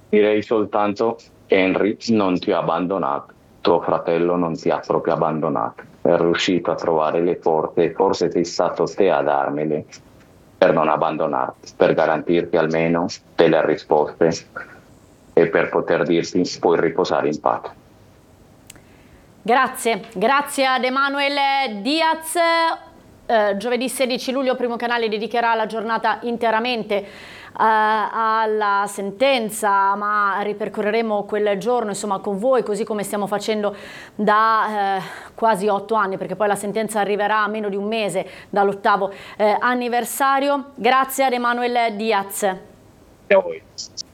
Direi soltanto, Henry non ti ha abbandonato, tuo fratello non ti ha proprio abbandonato, è riuscito a trovare le forze, forse sei stato te a darmele per non abbandonarti, per garantirti almeno delle risposte e per poter dirti puoi riposare in pace. Grazie, grazie ad Emanuele Diaz. Giovedì 16 luglio Primo Canale dedicherà la giornata interamente alla sentenza, ma ripercorreremo quel giorno insomma con voi, così come stiamo facendo da quasi 8 anni, perché poi la sentenza arriverà a meno di un mese dall'8° anniversario. Grazie ad Emanuele Diaz. E a voi.